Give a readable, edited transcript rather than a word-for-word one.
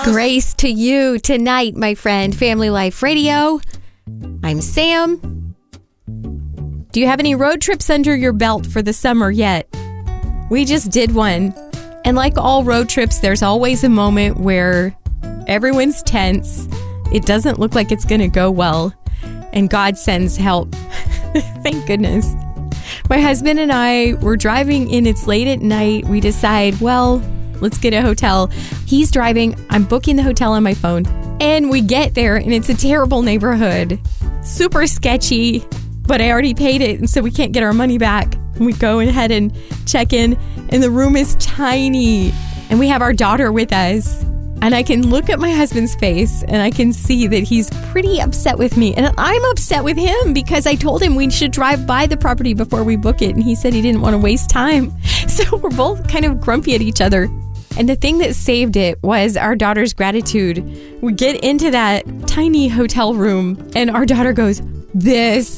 Grace to you tonight, my friend. Family Life Radio. I'm Sam. Do you have any road trips under your belt for the summer yet? We just did one. And like all road trips, there's always a moment where everyone's tense. It doesn't look like it's going to go well. And God sends help. Thank goodness. My husband and I were driving in. It's late at night. We decide, well, let's get a hotel. He's driving. I'm booking the hotel on my phone. And we get there, and it's a terrible neighborhood. Super sketchy, but I already paid it, and so we can't get our money back. And we go ahead and check in, and the room is tiny. And we have our daughter with us. And I can look at my husband's face, and I can see that he's pretty upset with me. And I'm upset with him because I told him we should drive by the property before we book it. And he said he didn't want to waste time. So we're both kind of grumpy at each other. And the thing that saved it was our daughter's gratitude. We get into that tiny hotel room, and our daughter goes, "This